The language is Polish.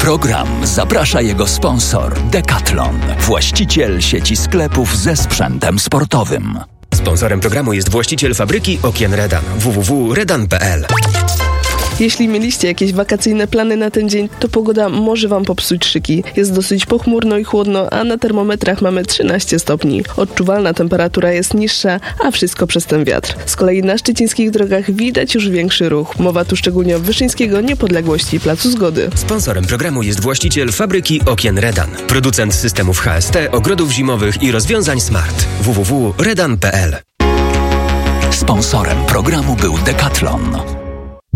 program zaprasza jego sponsor Decathlon, właściciel sieci sklepów ze sprzętem sportowym. Sponsorem programu jest właściciel fabryki okien Redan www.redan.pl. Jeśli mieliście jakieś wakacyjne plany na ten dzień, to pogoda może wam popsuć szyki. Jest dosyć pochmurno i chłodno, a na termometrach mamy 13 stopni. Odczuwalna temperatura jest niższa, a wszystko przez ten wiatr. Z kolei na szczecińskich drogach widać już większy ruch. Mowa tu szczególnie o Wyszyńskiego, Niepodległości i Placu Zgody. Sponsorem programu jest właściciel fabryki okien Redan, producent systemów HST, ogrodów zimowych i rozwiązań smart. www.redan.pl. Sponsorem programu był Decathlon.